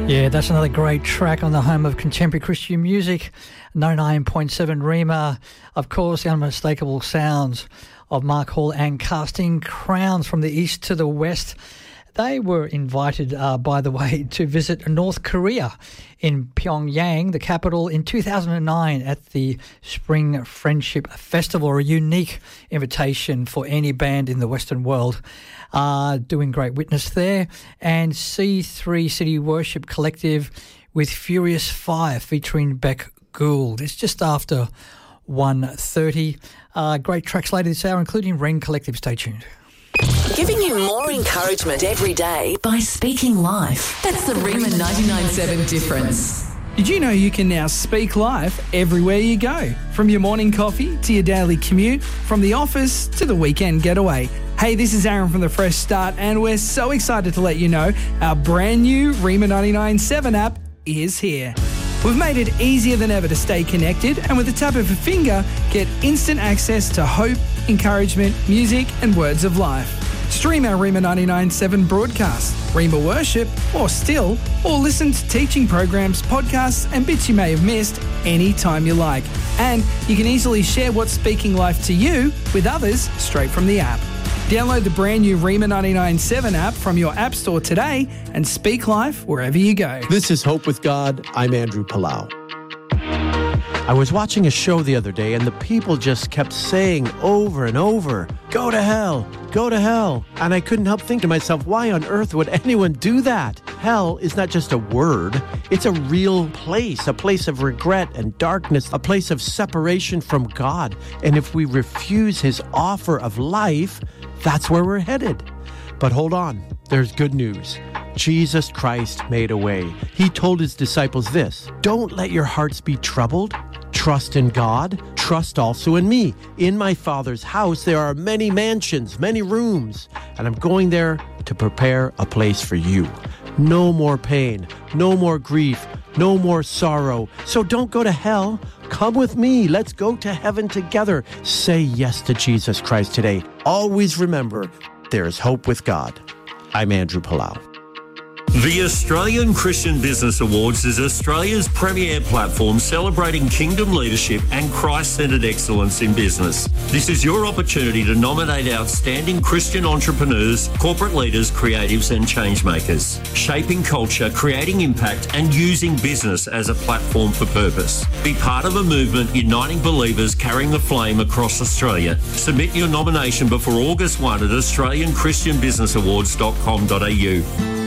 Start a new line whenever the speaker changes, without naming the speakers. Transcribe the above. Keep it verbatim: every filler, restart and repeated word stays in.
Yeah, that's another great track on the home of contemporary Christian music, ninety-nine point seven Rhema. Of course, the unmistakable sounds of Mark Hall and Casting Crowns from the east to the west. They were invited, uh, by the way, to visit North Korea in Pyongyang, the capital, in two thousand nine at the Spring Friendship Festival, a unique invitation for any band in the Western world. Uh, doing great witness there. And C three City Worship Collective with Furious Fire featuring Beck Gould. It's just after one thirty. Uh, great tracks later this hour, including Ring Collective. Stay tuned.
Giving you more encouragement every day by speaking life. That's the Rhema ninety-nine point seven difference.
Did you know you can now speak life everywhere you go? From your morning coffee to your daily commute, from the office to the weekend getaway. Hey, this is Aaron from The Fresh Start, and we're so excited to let you know our brand new Rhema ninety-nine point seven app is here. We've made it easier than ever to stay connected, and with the tap of a finger, get instant access to hope, encouragement, music, and words of life. Stream our Rhema ninety-nine point seven broadcast, Rhema Worship, or Still, or listen to teaching programs, podcasts, and bits you may have missed anytime you like. And you can easily share what's speaking life to you with others straight from the app. Download the brand new Rhema ninety-nine point seven app from your app store today and speak life wherever you go.
This is Hope with God. I'm Andrew Palau. I was watching a show the other day, and the people just kept saying over and over, "Go to hell, go to hell." And I couldn't help think to myself, why on earth would anyone do that? Hell is not just a word. It's a real place, a place of regret and darkness, a place of separation from God. And if we refuse his offer of life, that's where we're headed. But hold on, there's good news. Jesus Christ made a way. He told his disciples this: "Don't let your hearts be troubled. Trust in God. Trust also in me. In my Father's house there are many mansions, many rooms, and I'm going there to prepare a place for you." No more pain, no more grief, no more sorrow. So don't go to hell. Come with me. Let's go to heaven together. Say yes to Jesus Christ today. Always remember, there is hope with God. I'm Andrew Palau.
The Australian Christian Business Awards is Australia's premier platform celebrating kingdom leadership and Christ-centered excellence in business. This is your opportunity to nominate outstanding Christian entrepreneurs, corporate leaders, creatives, and changemakers, shaping culture, creating impact, and using business as a platform for purpose. Be part of a movement uniting believers carrying the flame across Australia. Submit your nomination before August first at australian christian business awards dot com dot a u.